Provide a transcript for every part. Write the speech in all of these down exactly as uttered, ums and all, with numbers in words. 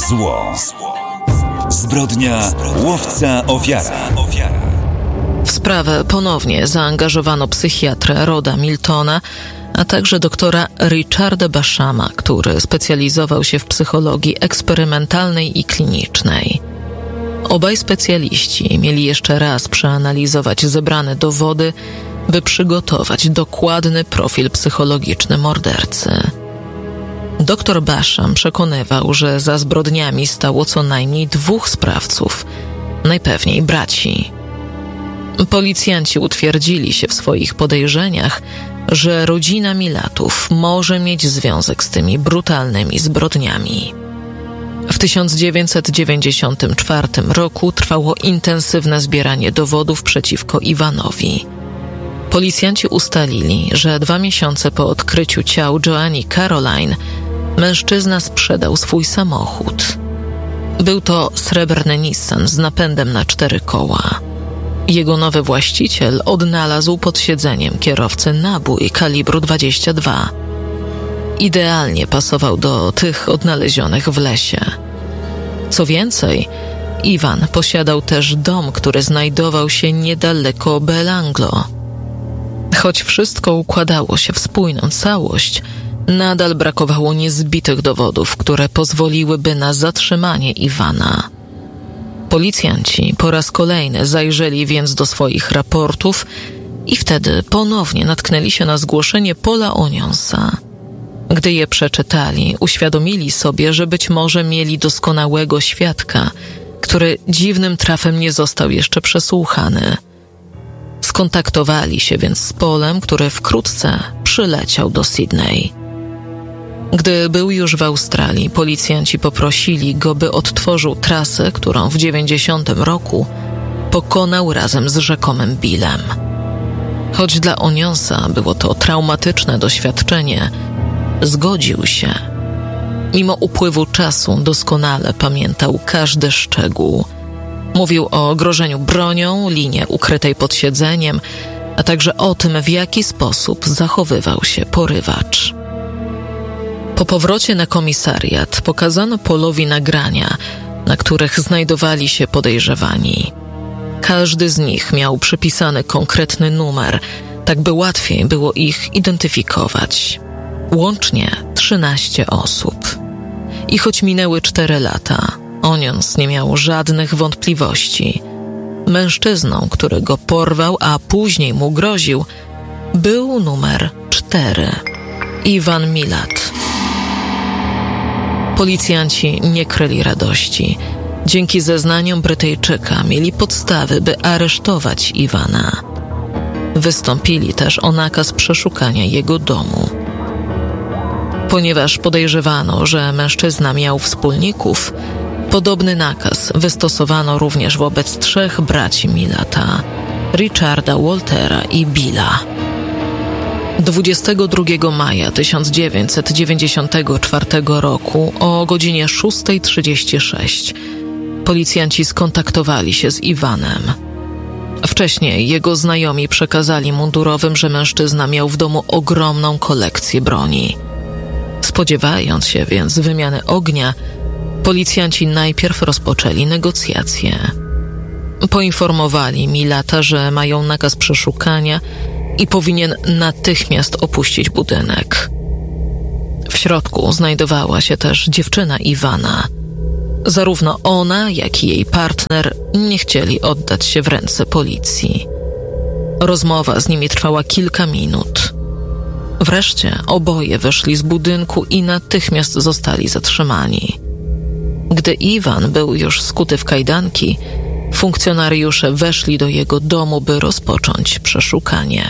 Zło. Zbrodnia, łowca, ofiara. W sprawę ponownie zaangażowano psychiatrę Roda Miltona, a także doktora Richarda Bashama, który specjalizował się w psychologii eksperymentalnej i klinicznej. Obaj specjaliści mieli jeszcze raz przeanalizować zebrane dowody, by przygotować dokładny profil psychologiczny mordercy. Doktor Basham przekonywał, że za zbrodniami stało co najmniej dwóch sprawców, najpewniej braci. Policjanci utwierdzili się w swoich podejrzeniach, że rodzina Milatów może mieć związek z tymi brutalnymi zbrodniami. W tysiąc dziewięćset dziewięćdziesiątym czwartym roku trwało intensywne zbieranie dowodów przeciwko Ivanowi. Policjanci ustalili, że dwa miesiące po odkryciu ciał Joanny Caroline mężczyzna sprzedał swój samochód. Był to srebrny Nissan z napędem na cztery koła. Jego nowy właściciel odnalazł pod siedzeniem kierowcy nabój kalibru dwadzieścia dwa. Idealnie pasował do tych odnalezionych w lesie. Co więcej, Ivan posiadał też dom, który znajdował się niedaleko Belanglo. Choć wszystko układało się w spójną całość, nadal brakowało niezbitych dowodów, które pozwoliłyby na zatrzymanie Ivana. Policjanci po raz kolejny zajrzeli więc do swoich raportów i wtedy ponownie natknęli się na zgłoszenie Paula Onionsa. Gdy je przeczytali, uświadomili sobie, że być może mieli doskonałego świadka, który dziwnym trafem nie został jeszcze przesłuchany. Skontaktowali się więc z Paulem, który wkrótce przyleciał do Sydney. Gdy był już w Australii, policjanci poprosili go, by odtworzył trasę, którą w dziewięćdziesiątym roku pokonał razem z rzekomym Billem. Choć dla Onionsa było to traumatyczne doświadczenie, zgodził się. Mimo upływu czasu doskonale pamiętał każdy szczegół. Mówił o grożeniu bronią, linie ukrytej pod siedzeniem, a także o tym, w jaki sposób zachowywał się porywacz. Po powrocie na komisariat pokazano Paulowi nagrania, na których znajdowali się podejrzewani. Każdy z nich miał przypisany konkretny numer, tak by łatwiej było ich identyfikować. Łącznie trzynaście osób. I choć minęły cztery lata, Onions nie miał żadnych wątpliwości. Mężczyzną, który go porwał, a później mu groził, był numer cztery. Ivan Milat. Policjanci nie kryli radości. Dzięki zeznaniom Brytyjczyka mieli podstawy, by aresztować Ivana. Wystąpili też o nakaz przeszukania jego domu. Ponieważ podejrzewano, że mężczyzna miał wspólników, podobny nakaz wystosowano również wobec trzech braci Milata, Richarda, Waltera i Billa. dwudziestego drugiego maja tysiąc dziewięćset dziewięćdziesiątego czwartego roku o godzinie szósta trzydzieści sześć policjanci skontaktowali się z Ivanem. Wcześniej jego znajomi przekazali mundurowym, że mężczyzna miał w domu ogromną kolekcję broni. Spodziewając się więc wymiany ognia, policjanci najpierw rozpoczęli negocjacje. Poinformowali Milata, że mają nakaz przeszukania i powinien natychmiast opuścić budynek. W środku znajdowała się też dziewczyna Ivana. Zarówno ona, jak i jej partner nie chcieli oddać się w ręce policji. Rozmowa z nimi trwała kilka minut. Wreszcie oboje weszli z budynku i natychmiast zostali zatrzymani. Gdy Ivan był już skuty w kajdanki, funkcjonariusze weszli do jego domu, by rozpocząć przeszukanie.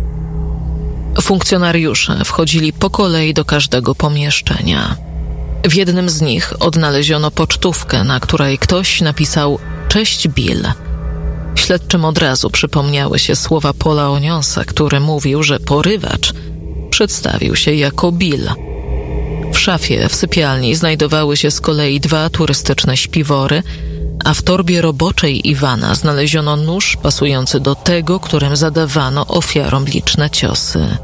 Funkcjonariusze wchodzili po kolei do każdego pomieszczenia. W jednym z nich odnaleziono pocztówkę, na której ktoś napisał „Cześć Bill”. Śledczym od razu przypomniały się słowa Paula Onionsa, który mówił, że porywacz przedstawił się jako Bill. W szafie w sypialni znajdowały się z kolei dwa turystyczne śpiwory, a w torbie roboczej Ivana znaleziono nóż pasujący do tego, którym zadawano ofiarom liczne ciosy.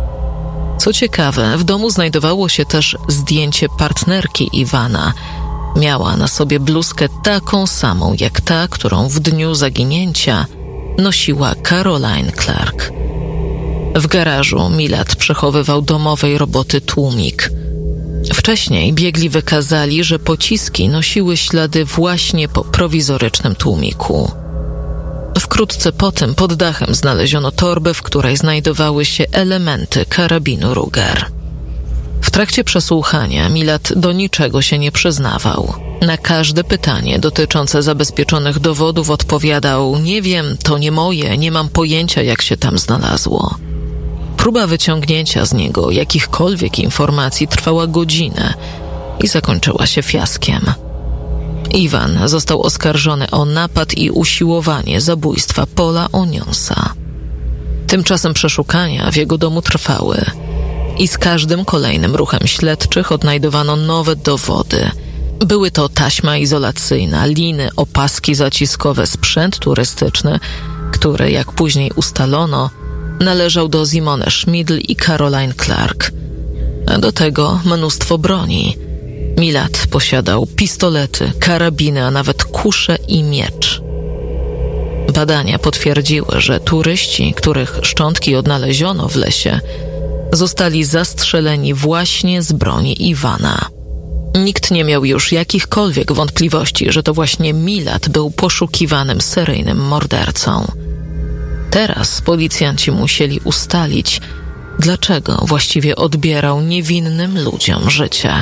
Co ciekawe, w domu znajdowało się też zdjęcie partnerki Ivana, Miała na sobie bluzkę taką samą jak ta, którą w dniu zaginięcia nosiła Caroline Clark. W garażu Millard przechowywał domowej roboty tłumik. Wcześniej biegli wykazali, że pociski nosiły ślady właśnie po prowizorycznym tłumiku. Wkrótce potem pod dachem znaleziono torbę, w której znajdowały się elementy karabinu Ruger. W trakcie przesłuchania Millard do niczego się nie przyznawał. Na każde pytanie dotyczące zabezpieczonych dowodów odpowiadał: nie wiem, to nie moje, nie mam pojęcia, jak się tam znalazło. Próba wyciągnięcia z niego jakichkolwiek informacji trwała godzinę i zakończyła się fiaskiem. Ivan został oskarżony o napad i usiłowanie zabójstwa Paula Onionsa. Tymczasem przeszukania w jego domu trwały i z każdym kolejnym ruchem śledczych odnajdowano nowe dowody. Były to taśma izolacyjna, liny, opaski zaciskowe, sprzęt turystyczny, który, jak później ustalono, należał do Simone Schmidl i Caroline Clark. A do tego mnóstwo broni. Millard posiadał pistolety, karabiny, a nawet kusze i miecz. Badania potwierdziły, że turyści, których szczątki odnaleziono w lesie, zostali zastrzeleni właśnie z broni Ivana. Nikt nie miał już jakichkolwiek wątpliwości, że to właśnie Millard był poszukiwanym seryjnym mordercą. Teraz policjanci musieli ustalić, dlaczego właściwie odbierał niewinnym ludziom życie.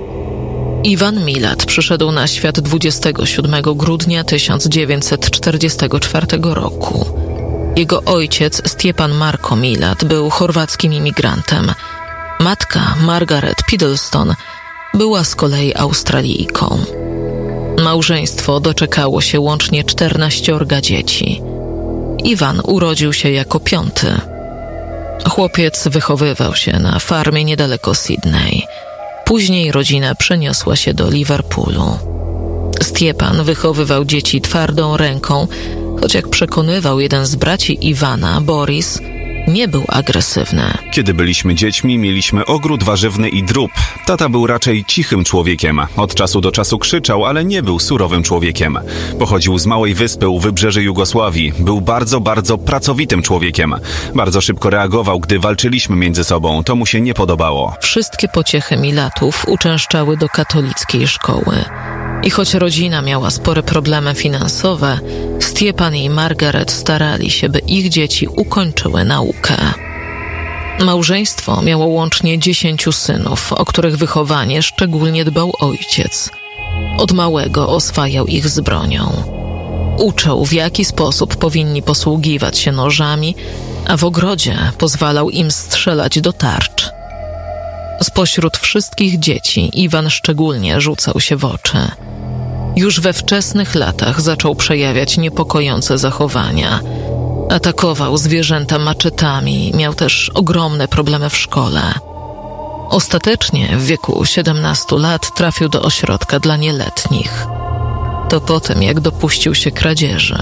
Ivan Millard przyszedł na świat dwudziestego siódmego grudnia tysiąc dziewięćset czterdziestego czwartego roku. Jego ojciec, Stjepan Marko Millard, był chorwackim imigrantem. Matka, Margaret Piddleston, była z kolei Australijką. Małżeństwo doczekało się łącznie czternaściorga dzieci. Ivan urodził się jako piąty. Chłopiec wychowywał się na farmie niedaleko Sydney. Później rodzina przeniosła się do Liverpoolu. Stjepan wychowywał dzieci twardą ręką, choć jak przekonywał jeden z braci Ivana, Boris, nie był agresywny. Kiedy byliśmy dziećmi, mieliśmy ogród warzywny i drób. Tata był raczej cichym człowiekiem. Od czasu do czasu krzyczał, ale nie był surowym człowiekiem. Pochodził z małej wyspy u wybrzeży Jugosławii. Był bardzo, bardzo pracowitym człowiekiem. Bardzo szybko reagował, gdy walczyliśmy między sobą. To mu się nie podobało. Wszystkie pociechy Millatów uczęszczały do katolickiej szkoły. I choć rodzina miała spore problemy finansowe, Stjepan i Margaret starali się, by ich dzieci ukończyły naukę. Małżeństwo miało łącznie dziesięciu synów, o których wychowanie szczególnie dbał ojciec. Od małego oswajał ich z bronią. Uczył, w jaki sposób powinni posługiwać się nożami, a w ogrodzie pozwalał im strzelać do tarcz. Spośród wszystkich dzieci Iwan szczególnie rzucał się w oczy. Już we wczesnych latach zaczął przejawiać niepokojące zachowania. Atakował zwierzęta maczetami, miał też ogromne problemy w szkole. Ostatecznie w wieku siedemnastu lat trafił do ośrodka dla nieletnich. To potem, jak dopuścił się kradzieży.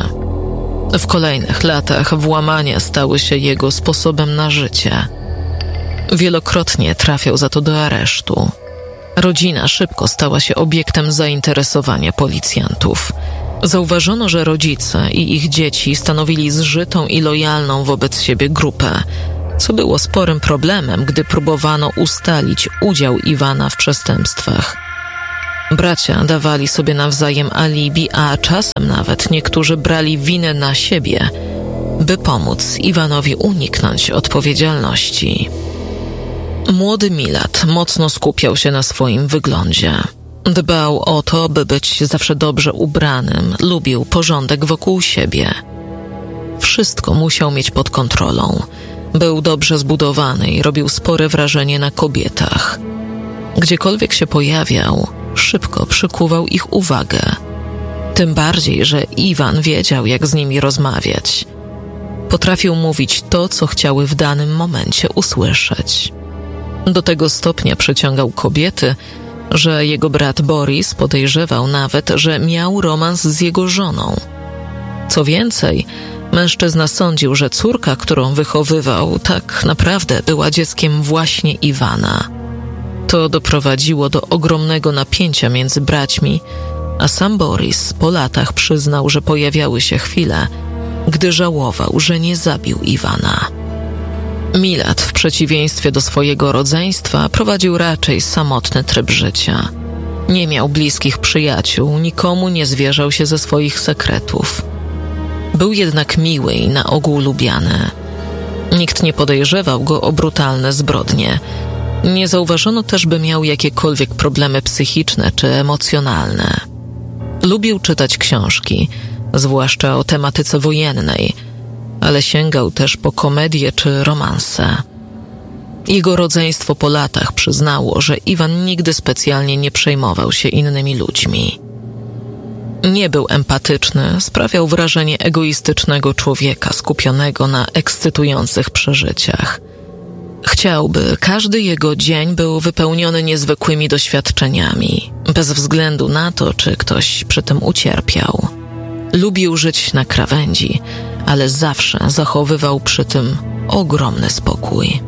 W kolejnych latach włamania stały się jego sposobem na życie. Wielokrotnie trafiał za to do aresztu. Rodzina szybko stała się obiektem zainteresowania policjantów. Zauważono, że rodzice i ich dzieci stanowili zżytą i lojalną wobec siebie grupę, co było sporym problemem, gdy próbowano ustalić udział Iwana w przestępstwach. Bracia dawali sobie nawzajem alibi, a czasem nawet niektórzy brali winę na siebie, by pomóc Iwanowi uniknąć odpowiedzialności. Młody Millard mocno skupiał się na swoim wyglądzie. Dbał o to, by być zawsze dobrze ubranym, lubił porządek wokół siebie. Wszystko musiał mieć pod kontrolą. Był dobrze zbudowany i robił spore wrażenie na kobietach. Gdziekolwiek się pojawiał, szybko przykuwał ich uwagę. Tym bardziej, że Iwan wiedział, jak z nimi rozmawiać. Potrafił mówić to, co chciały w danym momencie usłyszeć. Do tego stopnia przyciągał kobiety, że jego brat Boris podejrzewał nawet, że miał romans z jego żoną. Co więcej, mężczyzna sądził, że córka, którą wychowywał, tak naprawdę była dzieckiem właśnie Iwana. To doprowadziło do ogromnego napięcia między braćmi, a sam Boris po latach przyznał, że pojawiały się chwile, gdy żałował, że nie zabił Iwana. Milad, w przeciwieństwie do swojego rodzeństwa, prowadził raczej samotny tryb życia. Nie miał bliskich przyjaciół, nikomu nie zwierzał się ze swoich sekretów. Był jednak miły i na ogół lubiany. Nikt nie podejrzewał go o brutalne zbrodnie. Nie zauważono też, by miał jakiekolwiek problemy psychiczne czy emocjonalne. Lubił czytać książki, zwłaszcza o tematyce wojennej, ale sięgał też po komedie czy romanse. Jego rodzeństwo po latach przyznało, że Iwan nigdy specjalnie nie przejmował się innymi ludźmi. Nie był empatyczny, sprawiał wrażenie egoistycznego człowieka skupionego na ekscytujących przeżyciach. Chciał, by każdy jego dzień był wypełniony niezwykłymi doświadczeniami, bez względu na to, czy ktoś przy tym ucierpiał. Lubił żyć na krawędzi, ale zawsze zachowywał przy tym ogromny spokój.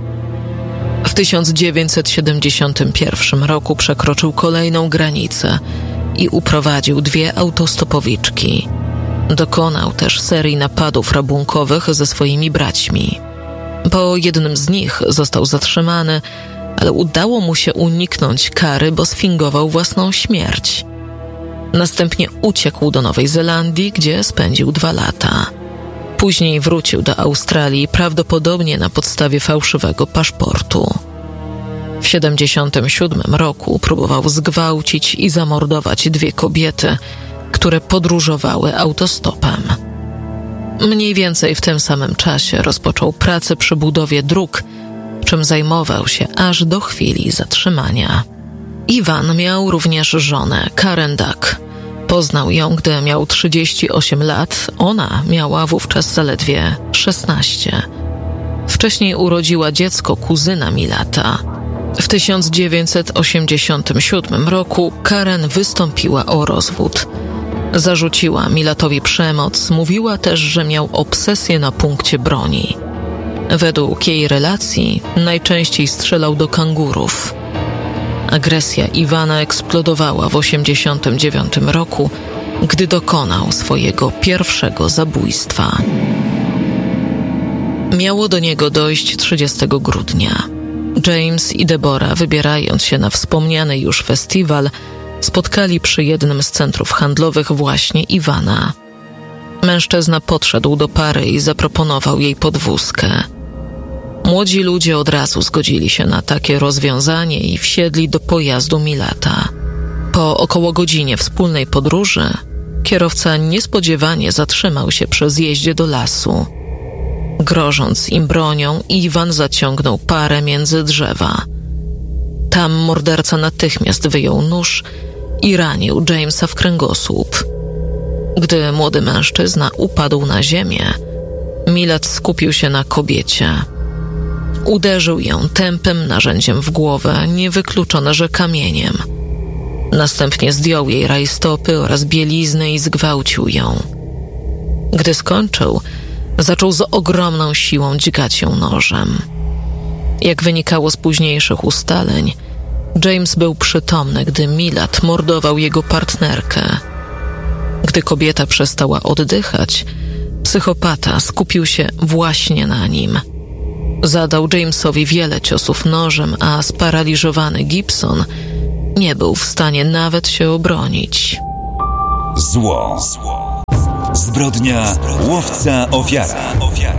W tysiąc dziewięćset siedemdziesiątym pierwszym roku przekroczył kolejną granicę i uprowadził dwie autostopowiczki. Dokonał też serii napadów rabunkowych ze swoimi braćmi. Po jednym z nich został zatrzymany, ale udało mu się uniknąć kary, bo sfingował własną śmierć. Następnie uciekł do Nowej Zelandii, gdzie spędził dwa lata. Później wrócił do Australii, prawdopodobnie na podstawie fałszywego paszportu. W siedemdziesiątym siódmym roku próbował zgwałcić i zamordować dwie kobiety, które podróżowały autostopem. Mniej więcej w tym samym czasie rozpoczął pracę przy budowie dróg, czym zajmował się aż do chwili zatrzymania. Iwan miał również żonę, Karen Duck. Poznał ją, gdy miał trzydzieści osiem lat, ona miała wówczas zaledwie szesnaście. Wcześniej urodziła dziecko kuzyna Milata. W tysiąc dziewięćset osiemdziesiątym siódmym roku Karen wystąpiła o rozwód. Zarzuciła Milatowi przemoc, mówiła też, że miał obsesję na punkcie broni. Według jej relacji najczęściej strzelał do kangurów. Agresja Iwana eksplodowała w osiemdziesiątym dziewiątym roku, gdy dokonał swojego pierwszego zabójstwa. Miało do niego dojść trzydziestego grudnia. James i Deborah, wybierając się na wspomniany już festiwal, spotkali przy jednym z centrów handlowych właśnie Iwana. Mężczyzna podszedł do pary i zaproponował jej podwózkę. Młodzi ludzie od razu zgodzili się na takie rozwiązanie i wsiedli do pojazdu Milata. Po około godzinie wspólnej podróży kierowca niespodziewanie zatrzymał się przy zjeździe do lasu. Grożąc im bronią, Iwan zaciągnął parę między drzewa. Tam morderca natychmiast wyjął nóż i ranił Jamesa w kręgosłup. Gdy młody mężczyzna upadł na ziemię, Milat skupił się na kobiecie. Uderzył ją tępym narzędziem w głowę, niewykluczone, że kamieniem. Następnie zdjął jej rajstopy oraz bieliznę i zgwałcił ją. Gdy skończył, zaczął z ogromną siłą dźgać ją nożem. Jak wynikało z późniejszych ustaleń, James był przytomny, gdy Milat mordował jego partnerkę. Gdy kobieta przestała oddychać, psychopata skupił się właśnie na nim. Zadał Jamesowi wiele ciosów nożem, a sparaliżowany Gibson nie był w stanie nawet się obronić. Zło. Zbrodnia łowca ofiara.